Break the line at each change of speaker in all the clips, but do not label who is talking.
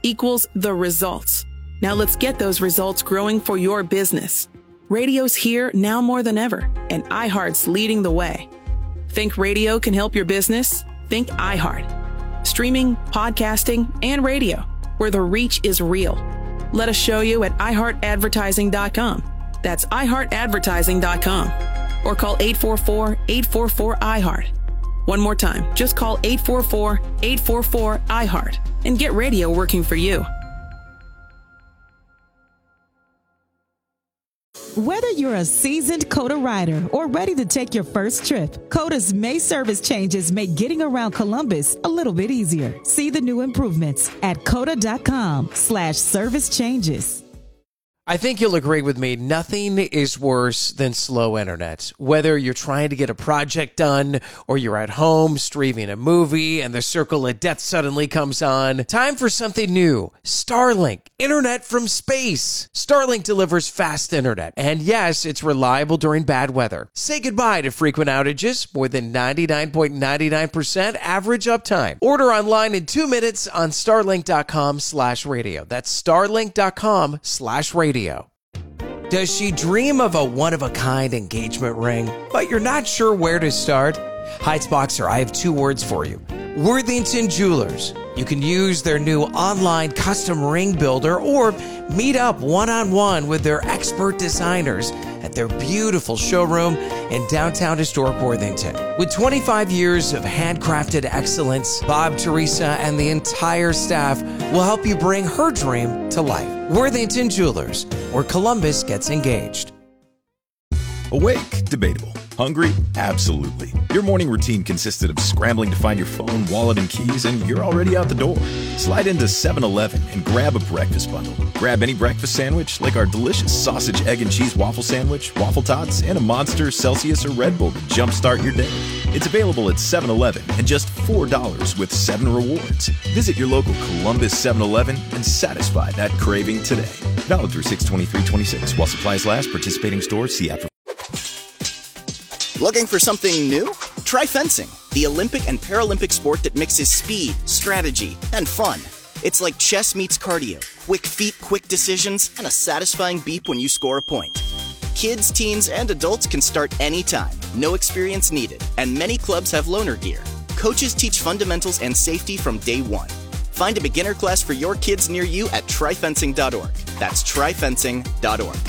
equals the results. Now let's get those results growing for your business. Radio's here now more than ever, and iHeart's leading the way. Think radio can help your business? Think iHeart. Streaming, podcasting, and radio, where the reach is real. Let us show you at iHeartAdvertising.com. That's iHeartAdvertising.com. Or call 844-844-iHeart. One more time, just call 844-844-iHeart and get radio working for you.
Whether you're a seasoned COTA rider or ready to take your first trip, COTA's May service changes make getting around Columbus a little bit easier. See the new improvements at COTA.com/service changes.
I think you'll agree with me. Nothing is worse than slow internet. Whether you're trying to get a project done or you're at home streaming a movie and the circle of death suddenly comes on, time for something new. Starlink, internet from space. Starlink delivers fast internet. And yes, it's reliable during bad weather. Say goodbye to frequent outages. More than 99.99% average uptime. Order online in 2 minutes on starlink.com/radio. That's starlink.com/radio. Does she dream of a one-of-a-kind engagement ring, but you're not sure where to start? Heights Boxer, I have 2 words for you. Worthington Jewelers. You can use their new online custom ring builder or meet up one-on-one with their expert designers at their beautiful showroom in downtown historic Worthington. With 25 years of handcrafted excellence, Bob, Teresa, and the entire staff will help you bring her dream to life. Worthington Jewelers, where Columbus gets engaged.
Awake? Debatable. Hungry? Absolutely. Your morning routine consisted of scrambling to find your phone, wallet, and keys, and you're already out the door. Slide into 7-Eleven and grab a breakfast bundle. Grab any breakfast sandwich, like our delicious sausage, egg, and cheese waffle sandwich, waffle tots, and a Monster, Celsius, or Red Bull to jumpstart your day. It's available at 7-Eleven and just $4 with 7 rewards. Visit your local Columbus 7-Eleven and satisfy that craving today. Valid through 6/23/26. While supplies last, participating stores see app.
Looking for something new? Try fencing, the Olympic and Paralympic sport that mixes speed, strategy, and fun. It's like chess meets cardio, quick feet, quick decisions, and a satisfying beep when you score a point. Kids, teens, and adults can start anytime, no experience needed, and many clubs have loaner gear. Coaches teach fundamentals and safety from day one. Find a beginner class for your kids near you at tryfencing.org. That's tryfencing.org.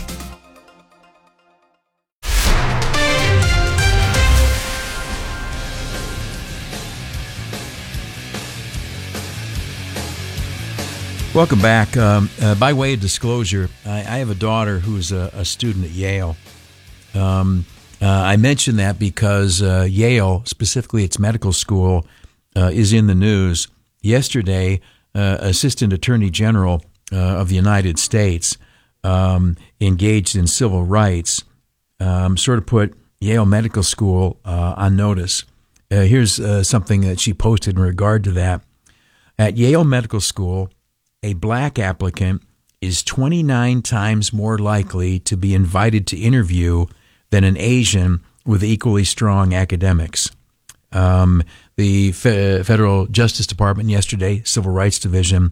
Welcome back. By way of disclosure, I have a daughter who's a student at Yale. I mention that because Yale, specifically its medical school, is in the news. Yesterday, Assistant Attorney General of the United States engaged in civil rights, sort of put Yale Medical School on notice. Here's something that she posted in regard to that. At Yale Medical School, a black applicant is 29 times more likely to be invited to interview than an Asian with equally strong academics. The Federal Justice Department yesterday, Civil Rights Division,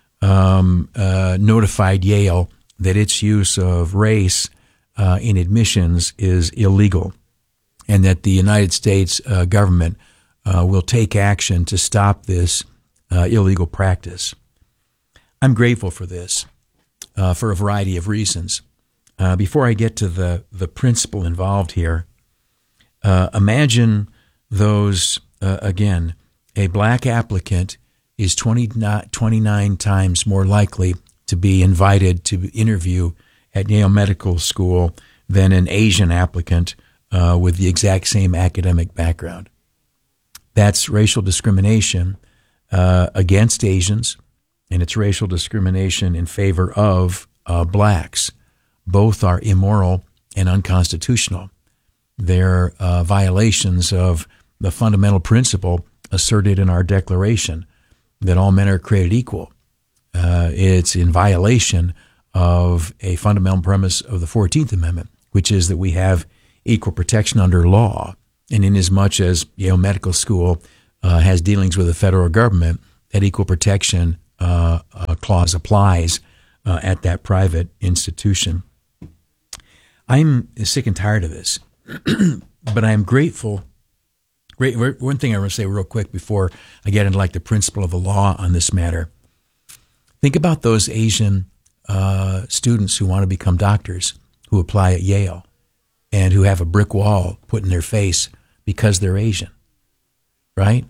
notified Yale that its use of race in admissions is illegal and that the United States government will take action to stop this illegal practice. I'm grateful for this for a variety of reasons. Before I get to the principle involved here, imagine those, again, a black applicant is 29 times more likely to be invited to interview at Yale Medical School than an Asian applicant with the exact same academic background. That's racial discrimination against Asians, and it's racial discrimination in favor of blacks. Both are immoral and unconstitutional. They're violations of the fundamental principle asserted in our Declaration that all men are created equal. It's in violation of a fundamental premise of the 14th Amendment, which is that we have equal protection under law. And inasmuch as Yale Medical School has dealings with the federal government, that equal protection clause applies at that private institution. I'm sick and tired of this, but I'm grateful. One thing I want to say real quick before I get into like the principle of the law on this matter. Think about those Asian students who want to become doctors, who apply at Yale, and who have a brick wall put in their face because they're Asian, right?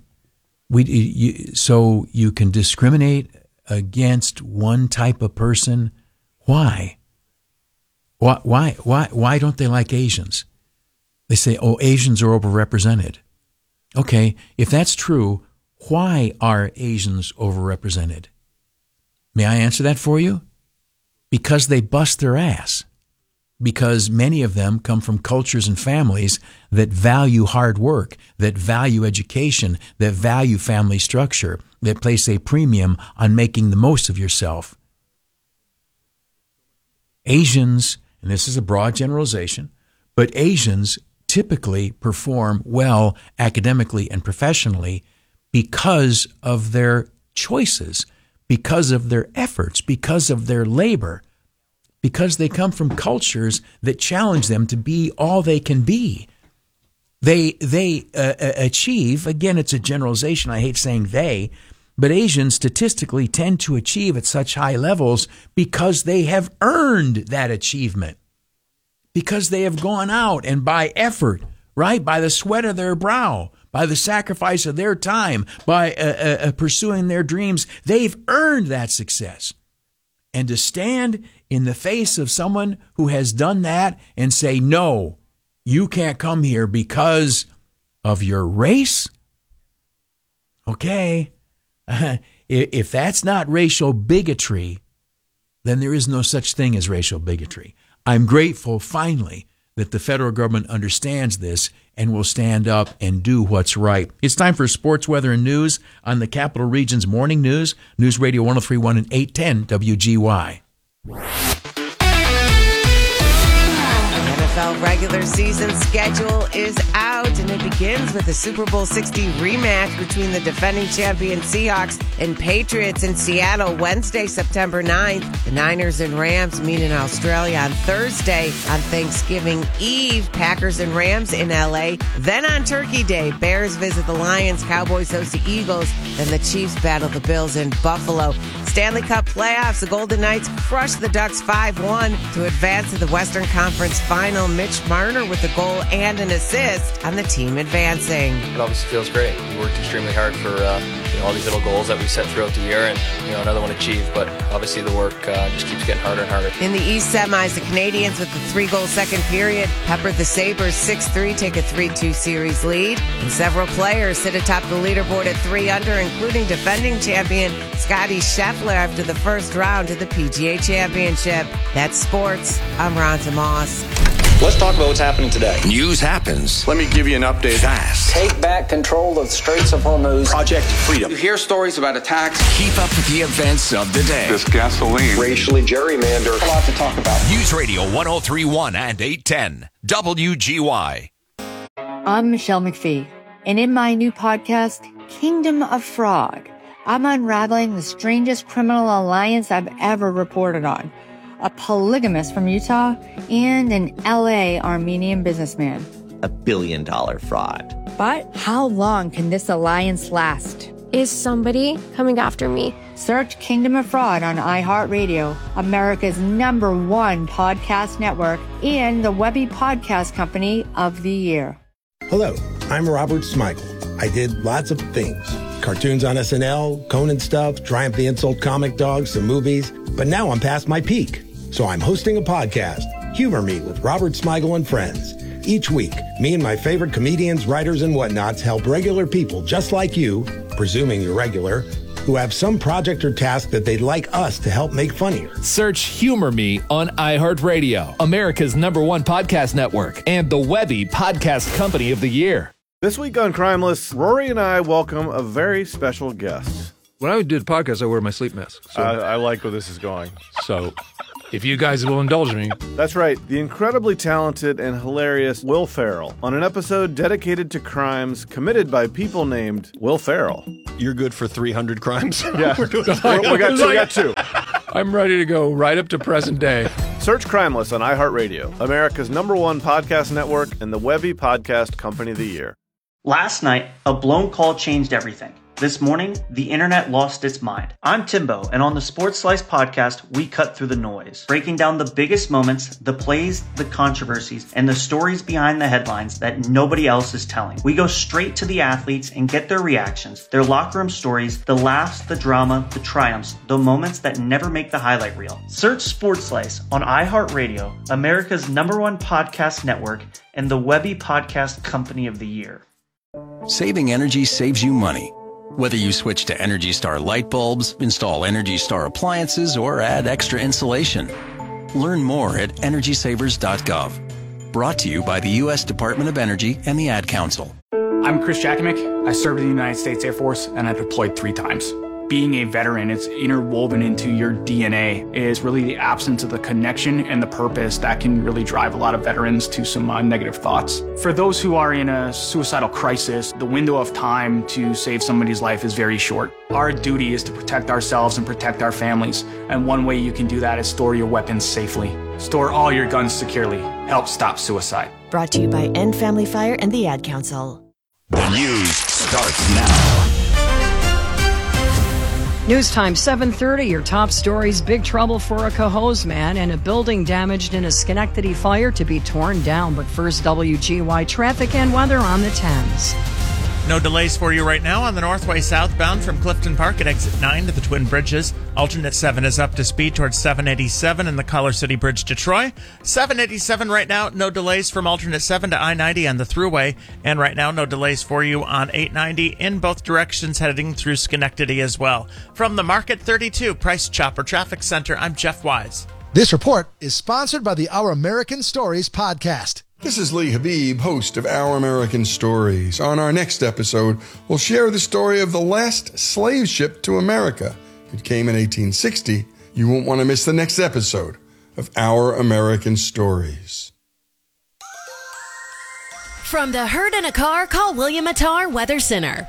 So you can discriminate against one type of person. Why? Why don't they like Asians? They say, oh, Asians are overrepresented. Okay, if that's true, why are Asians overrepresented? May I answer that for you? Because they bust their ass. Because many of them come from cultures and families that value hard work, that value education, that value family structure, that place a premium on making the most of yourself. Asians, and this is a broad generalization, but Asians typically perform well academically and professionally because of their choices, because of their efforts, because of their labor, because they come from cultures that challenge them to be all they can be. They achieve, again, it's a generalization, I hate saying they, but Asians statistically tend to achieve at such high levels because they have earned that achievement, because they have gone out and by effort, right, by the sweat of their brow, by the sacrifice of their time, by pursuing their dreams, they've earned that success. And to stand in the face of someone who has done that and say, no, you can't come here because of your race? Okay. If that's not racial bigotry, then there is no such thing as racial bigotry. I'm grateful, finally, that the federal government understands this and will stand up and do what's right. It's time for sports, weather, and news on the Capital Region's Morning News, News Radio 103.1 and 810 WGY.
NFL regular season schedule is out, and it begins with the Super Bowl 60 rematch between the defending champion Seahawks and Patriots in Seattle Wednesday, September 9th. The Niners and Rams meet in Australia on Thursday. On Thanksgiving Eve, Packers and Rams in LA. Then on Turkey Day, Bears visit the Lions, Cowboys host the Eagles, then the Chiefs battle the Bills in Buffalo. Stanley Cup playoffs, the Golden Knights crush the Ducks 5-1 to advance to the Western Conference Final. Mitch Marner with a goal and an assist on the team advancing.
It obviously feels great. We worked extremely hard for all these little goals that we set throughout the year, and another one achieved. But obviously the work just keeps getting harder and harder. In the East semis, the Canadians with the 3-goal second period peppered the Sabres 6-3, take a 3-2 series lead. And several players sit atop the leaderboard at 3 under, including defending champion Scottie Scheffler after the first round of the PGA Championship. That's sports. I'm Ronta Moss.
Let's talk about what's happening today.
News happens.
Let me give you an update.
Fast.
Take back control of the Straits of Hormuz.
Project Freedom.
You hear stories about attacks.
Keep up with the events of the day.
This gasoline.
Racially gerrymandered. A lot to talk about.
News Radio 103.1 and 810 WGY.
I'm Michelle McPhee, and in my new podcast, Kingdom of Fraud, I'm unraveling the strangest criminal alliance I've ever reported on. A polygamist from Utah, and an LA Armenian businessman.
$1 billion fraud.
But how long can this alliance last?
Is somebody coming after me?
Search Kingdom of Fraud on iHeartRadio, America's #1 podcast network, and the Webby Podcast Company of the Year.
Hello, I'm Robert Smigel. I did lots of things. Cartoons on SNL, Conan stuff, Triumph the Insult Comic Dogs, some movies. But now I'm past my peak. So I'm hosting a podcast, Humor Me with Robert Smigel and Friends. Each week, me and my favorite comedians, writers, and whatnots help regular people just like you, presuming you're regular, who have some project or task that they'd like us to help make funnier.
Search Humor Me on iHeartRadio, America's #1 podcast network, and the Webby Podcast Company of the Year.
This week on Crimeless, Rory and I welcome a very special guest. When I do the podcast, I wear my sleep mask. So.
I like where this is going.
So, if you guys will indulge me.
That's right. The incredibly talented and hilarious Will Ferrell on an episode dedicated to crimes committed by people named Will Ferrell.
You're good for 300 crimes?
Yeah. we got two.
I'm ready to go right up to present day.
Search Crimeless on iHeartRadio, America's #1 podcast network and the Webby Podcast Company of the Year.
Last night, a blown call changed everything. This morning, the internet lost its mind. I'm Timbo, and on the Sports Slice podcast, we cut through the noise, breaking down the biggest moments, the plays, the controversies, and the stories behind the headlines that nobody else is telling. We go straight to the athletes and get their reactions, their locker room stories, the laughs, the drama, the triumphs, the moments that never make the highlight reel. Search Sports Slice on iHeartRadio, America's #1 podcast network, and the Webby Podcast Company of the Year.
Saving energy saves you money. Whether you switch to Energy Star light bulbs, install Energy Star appliances, or add extra insulation. Learn more at EnergySavers.gov. Brought to you by the U.S. Department of Energy and the Ad Council.
I'm Chris Jakimick. I served in the United States Air Force, and I deployed 3 times. Being a veteran, it's interwoven into your DNA. It is really the absence of the connection and the purpose that can really drive a lot of veterans to some negative thoughts. For those who are in a suicidal crisis, the window of time to save somebody's life is very short. Our duty is to protect ourselves and protect our families. And one way you can do that is store your weapons safely. Store all your guns securely. Help stop suicide.
Brought to you by End Family Fire and the Ad Council.
The news starts now.
News time 7:30. Your top stories: big trouble for a Cohoes man and a building damaged in a Schenectady fire to be torn down. But first, WGY traffic and weather on the 10s.
No delays for you right now on the Northway southbound from Clifton Park at exit 9 to the Twin Bridges. Alternate 7 is up to speed towards 787 and the Collar City Bridge to Troy. 787 right now, no delays from alternate 7 to I-90 and the Thruway. And right now, no delays for you on 890 in both directions heading through Schenectady as well. From the Market 32 Price Chopper Traffic Center, I'm Jeff Wise.
This report is sponsored by the Our American Stories podcast.
This is Lee Habib, host of Our American Stories. On our next episode, we'll share the story of the last slave ship to America. It came in 1860. You won't want to miss the next episode of Our American Stories.
From the Herd in a Car, call William Attar Weather Center,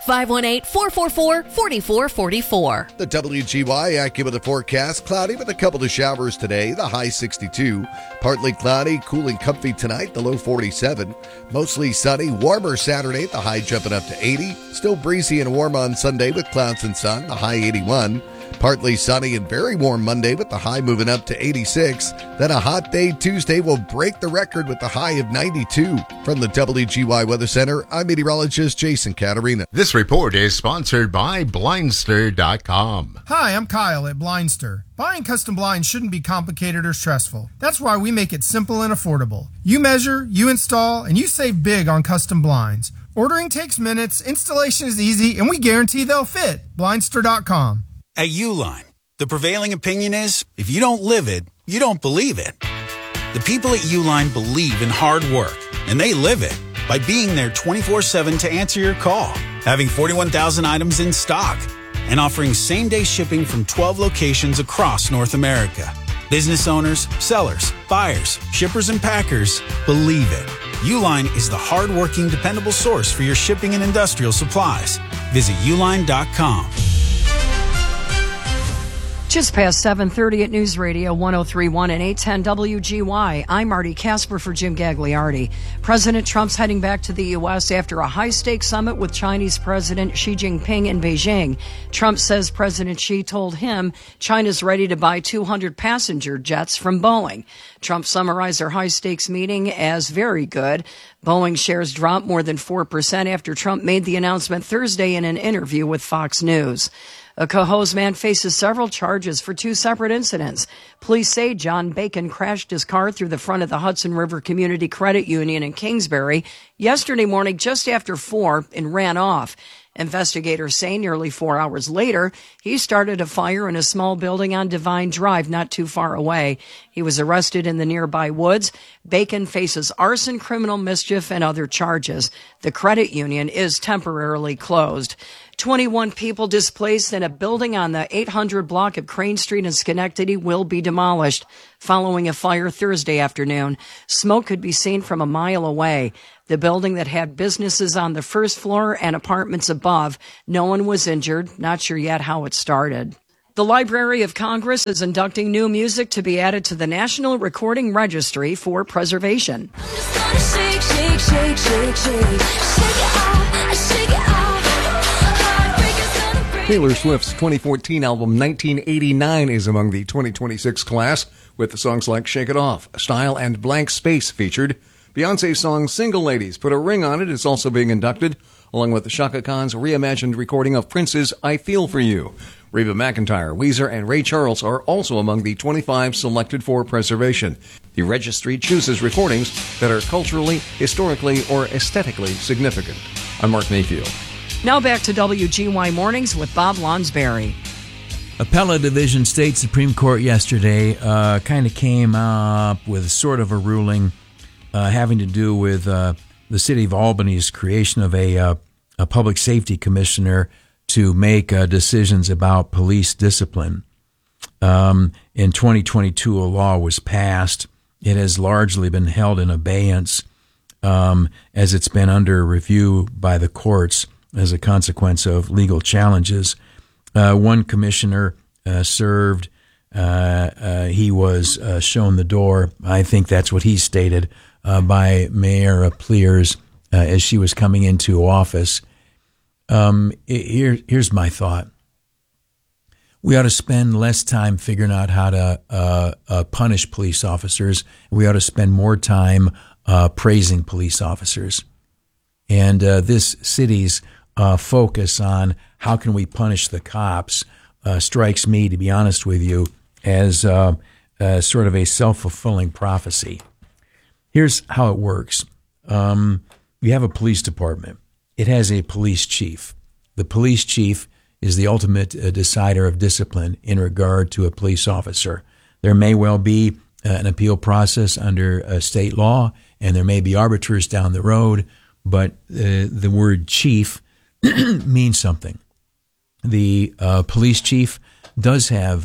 518-444-4444.
The WGY AccuWeather forecast, cloudy with a couple of showers today, the high 62. Partly cloudy, cool and comfy tonight, the low 47. Mostly sunny, warmer Saturday, the high jumping up to 80. Still breezy and warm on Sunday with clouds and sun, the high 81. Partly sunny and very warm Monday with the high moving up to 86. Then a hot day Tuesday will break the record with the high of 92. From the WGY Weather Center, I'm meteorologist Jason Caterina.
This report is sponsored by Blindster.com.
Hi, I'm Kyle at Blindster. Buying custom blinds shouldn't be complicated or stressful. That's why we make it simple and affordable. You measure, you install, and you save big on custom blinds. Ordering takes minutes, installation is easy, and we guarantee they'll fit. Blindster.com.
At Uline, the prevailing opinion is, if you don't live it, you don't believe it. The people at Uline believe in hard work, and they live it by being there 24/7 to answer your call, having 41,000 items in stock, and offering same-day shipping from 12 locations across North America. Business owners, sellers, buyers, shippers, and packers believe it. Uline is the hard-working, dependable source for your shipping and industrial supplies. Visit uline.com.
Just past 7:30 at News Radio 103.1 and 810 WGY. I'm Marty Casper for Jim Gagliardi. President Trump's heading back to the U.S. after a high-stakes summit with Chinese President Xi Jinping in Beijing. Trump says President Xi told him China's ready to buy 200 passenger jets from Boeing. Trump summarized their high-stakes meeting as very good. Boeing shares dropped more than 4% after Trump made the announcement Thursday in an interview with Fox News. A Cohoes man faces several charges for 2 separate incidents. Police say John Bacon crashed his car through the front of the Hudson River Community Credit Union in Kingsbury yesterday morning just after 4 and ran off. Investigators say nearly 4 hours later, he started a fire in a small building on Divine Drive not too far away. He was arrested in the nearby woods. Bacon faces arson, criminal mischief, and other charges. The credit union is temporarily closed. 21 people displaced in a building on the 800 block of Crane Street in Schenectady will be demolished following a fire Thursday afternoon. Smoke could be seen from a mile away. The building that had businesses on the first floor and apartments above. No one was injured. Not sure yet how it started. The Library of Congress is inducting new music to be added to the National Recording Registry for preservation.
I'm just gonna shake, shake, shake, shake, shake, shake it off, shake it off.
Taylor Swift's 2014 album 1989 is among the 2026 class, with songs like Shake It Off, Style, and Blank Space featured. Beyonce's song Single Ladies, Put a Ring on It, is also being inducted, along with Chaka Khan's reimagined recording of Prince's I Feel For You. Reba McEntire, Weezer, and Ray Charles are also among the 25 selected for preservation. The registry chooses recordings that are culturally, historically, or aesthetically significant. I'm Mark Mayfield.
Now back to WGY Mornings with Bob Lonsberry.
Appellate Division State Supreme Court yesterday kind of came up with sort of a ruling having to do with the city of Albany's creation of a public safety commissioner to make decisions about police discipline. In 2022, a law was passed. It has largely been held in abeyance as it's been under review by the courts as a consequence of legal challenges. One commissioner served. He was shown the door. I think that's what he stated by Mayor Pliers as she was coming into office. Here's my thought. We ought to spend less time figuring out how to punish police officers. We ought to spend more time praising police officers. And this city's focus on how can we punish the cops strikes me, to be honest with you, as sort of a self-fulfilling prophecy. Here's how it works. You have a police department. It has a police chief. The police chief is the ultimate decider of discipline in regard to a police officer. There may well be an appeal process under state law, and there may be arbiters down the road, but the word chief means something. The police chief does have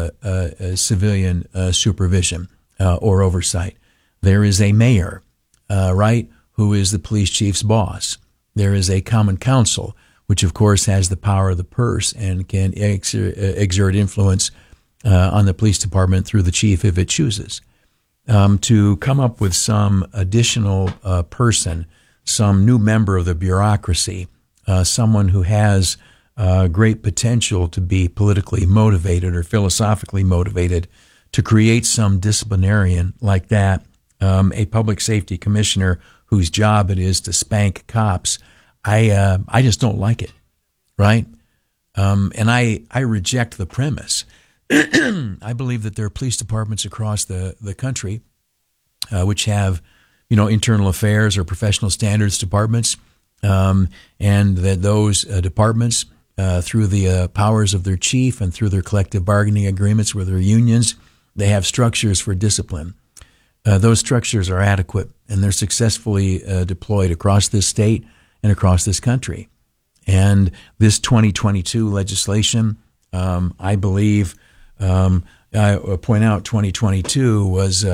a civilian supervision or oversight. There is a mayor, right, who is the police chief's boss. There is a common council, which of course has the power of the purse and can exert influence on the police department through the chief if it chooses. To come up with some additional person, some new member of the bureaucracy, someone who has great potential to be politically motivated or philosophically motivated, to create some disciplinarian like that, a public safety commissioner whose job it is to spank cops, I just don't like it, right? And I reject the premise. I believe that there are police departments across the country which have, internal affairs or professional standards departments, and that those departments, through the powers of their chief and through their collective bargaining agreements with their unions, they have structures for discipline. Those structures are adequate, and they're successfully deployed across this state and across this country. And this 2022 legislation, I believe, I point out 2022 was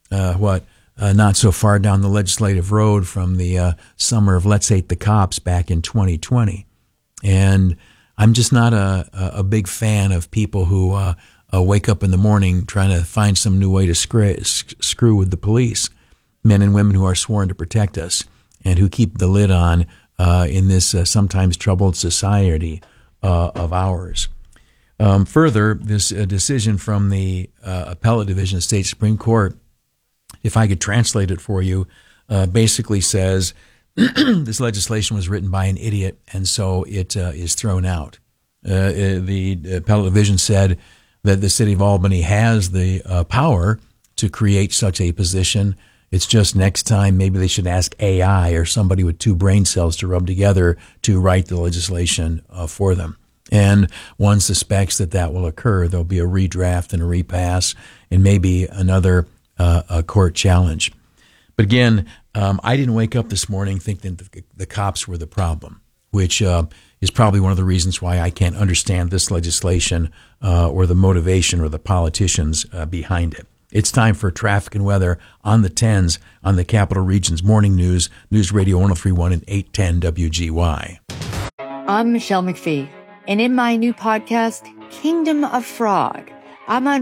not so far down the legislative road from the summer of Let's Hate the Cops back in 2020. And I'm just not a big fan of people who wake up in the morning trying to find some new way to screw with the police, men and women who are sworn to protect us and who keep the lid on in this sometimes troubled society of ours. Further, this decision from the Appellate Division of State Supreme Court, if I could translate it for you, basically says this legislation was written by an idiot, and so it is thrown out. The Appellate Division said that the city of Albany has the power to create such a position. It's just next time maybe they should ask AI or somebody with two brain cells to rub together to write the legislation for them. And one suspects that will occur. There'll be a redraft and a repass and maybe another a court challenge. But again, I didn't wake up this morning thinking the cops were the problem, which is probably one of the reasons why I can't understand this legislation or the motivation or the politicians behind it. It's time for traffic and weather on the 10s on the Capital Region's Morning News, News Radio 1031 and 810 WGY.
I'm Michelle McPhee, and in my new podcast, Kingdom of Frog, I'm on